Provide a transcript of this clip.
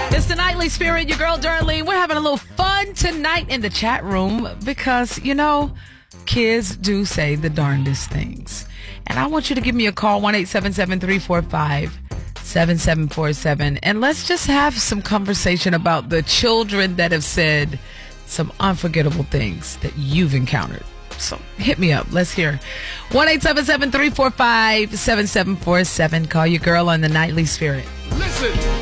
It's the Nightly Spirit, your girl Darlene. We're having a little fun tonight in the chat room because, you know, kids do say the darndest things. And I want you to give me a call, 1-877-345-7747. And let's just have some conversation about the children that have said some unforgettable things that you've encountered. So hit me up. Let's hear. 1-877-345-7747. Call your girl on the Nightly Spirit. Listen.